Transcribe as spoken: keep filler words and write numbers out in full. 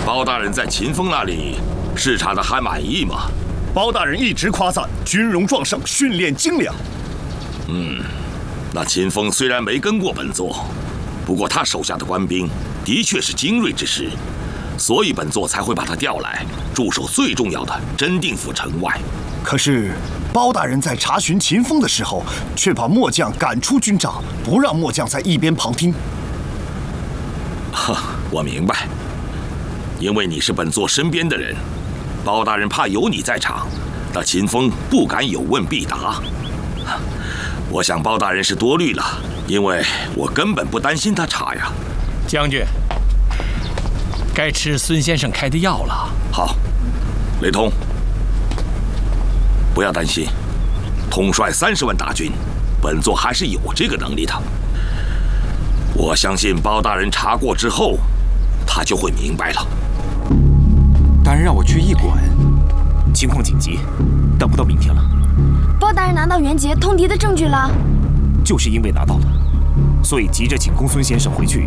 包大人在秦风那里视察的还满意吗？ 包大人一直夸赞军容壮盛，训练精良。 嗯，那秦风虽然没跟过本座，不过他手下的官兵的确是精锐之师，所以本座才会把他调来驻守最重要的真定府城外。 可是包大人在查询秦风的时候，却把末将赶出军帐，不让末将在一边旁听。 哈，我明白，因为你是本座身边的人，包大人怕有你在场，那秦风不敢有问必答。我想包大人是多虑了，因为我根本不担心他查呀。 将军，该吃孙先生开的药了。 好，雷通，不要担心，统帅三十万大军，本座还是有这个能力的。我相信包大人查过之后，他就会明白了。 大人让我去驿馆，情况紧急，等不到明天了。 包大人拿到袁杰通敌的证据了， 就是因为拿到了，所以急着请公孙先生回去